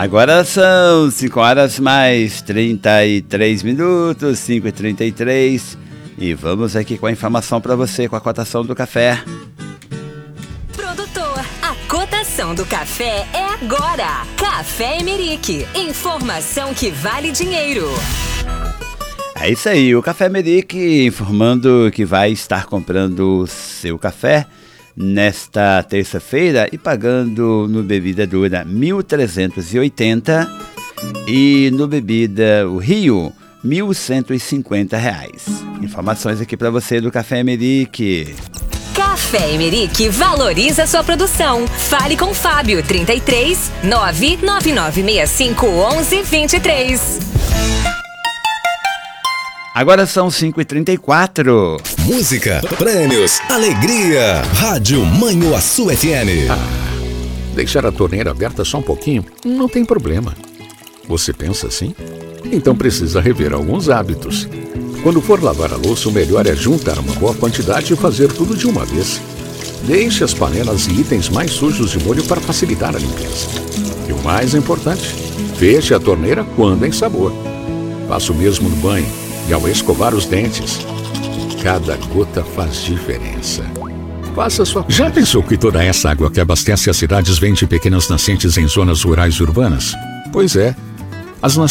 Agora são 5 horas mais 33 minutos, 5h33. E vamos aqui com a informação para você, com a cotação do café. Produtor, a cotação do café é agora. Café Emerick, informação que vale dinheiro. É isso aí, o Café Emerick informando que vai estar comprando o seu café nesta terça-feira e pagando no Bebida Dura R$ 1.380 e no Bebida o Rio R$ 1.150. Informações aqui para você do Café Emerick. Café Emerick valoriza sua produção. Fale com Fábio, 33 99965 1123. Agora são 5h34. Música, prêmios, alegria. Rádio Manhuaçu FM. Deixar a torneira aberta só um pouquinho não tem problema. Você pensa assim? Então precisa rever alguns hábitos. Quando for lavar a louça, o melhor é juntar uma boa quantidade e fazer tudo de uma vez. Deixe as panelas e itens mais sujos de molho para facilitar a limpeza. E o mais importante, feche a torneira quando em sabor. Faça o mesmo no banho e ao escovar os dentes. Cada gota faz diferença. Faça sua... Já pensou que toda essa água que abastece as cidades vem de pequenas nascentes em zonas rurais e urbanas? Pois é. As nascentes